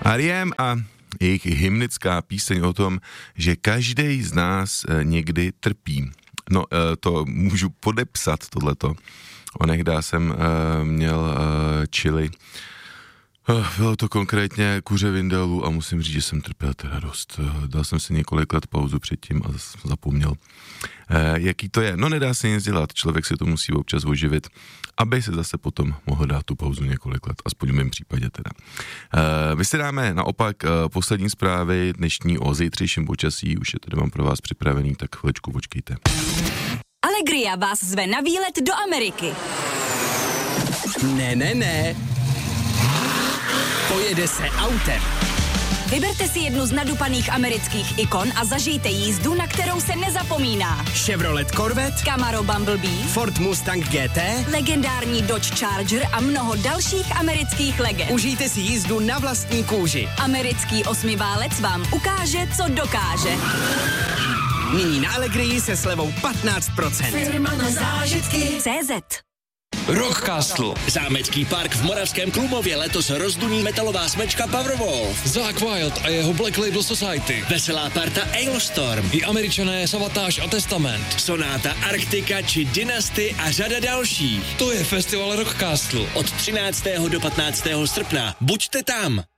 R.E.M. a jejich hymnická píseň o tom, že každý z nás někdy trpí. No, to můžu podepsat tohleto. Onehdy jsem měl chili. Bylo to konkrétně kuře Vindelu a musím říct, že jsem trpěl teda dost. Dal jsem si několik let pauzu předtím a zapomněl, jaký to je. No, nedá se nic dělat, člověk si to musí občas oživit, aby se zase potom mohl dát tu pauzu několik let, aspoň v mém případě teda. My si dáme naopak poslední zprávy dnešní o zítřejším počasí, už je tady mám pro vás připravený, tak chviličku počkejte. Allegria vás zve na výlet do Ameriky. Ne. Pojede se autem. Vyberte si jednu z nadupaných amerických ikon a zažijte jízdu, na kterou se nezapomíná. Chevrolet Corvette, Camaro Bumblebee, Ford Mustang GT, legendární Dodge Charger a mnoho dalších amerických legend. Užijte si jízdu na vlastní kůži. Americký osmiválec vám ukáže, co dokáže. Nyní na Allegrii se slevou 15%. Firma na zážitky. CZ. Rockcastle. Zámecký park v Moravském Klumově letos rozduní metalová smečka Powerwolf. Zakk Wylde a jeho Black Label Society. Veselá parta Ailstorm. I Američané Savatage a Testament. Sonáta Arktika či Dynasty a řada dalších. To je festival Rockcastle. Od 13. do 15. srpna. Buďte tam.